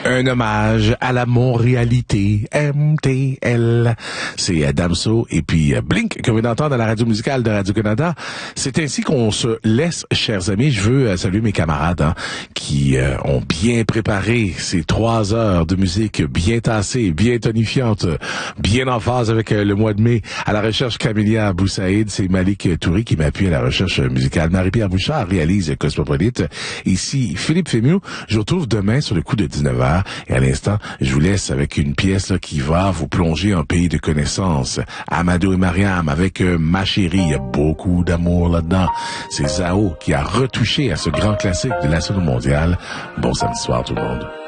Un hommage à la Montréalité, MTL. C'est Damso et puis Blink que vous venez d'entendre à la radio musicale de Radio-Canada. C'est ainsi qu'on se laisse, chers amis. Je veux saluer mes camarades qui ont bien préparé ces 3 heures de musique bien tassée, bien tonifiante, bien en phase avec le mois de mai. À la recherche, Camélia Boussaïd, c'est Malik Touri qui m'appuie à la recherche musicale. Marie-Pierre Bouchard réalise Cosmopolite. Ici, Philippe Fémieux. Je vous retrouve demain sur le coup de 19h. Et à l'instant, je vous laisse avec une pièce là, qui va vous plonger en pays de connaissances. Amadou et Mariam avec Ma Chérie. Il y a beaucoup d'amour là-dedans. C'est Zao qui a retouché à ce grand classique de la scène mondiale. Bon samedi soir tout le monde.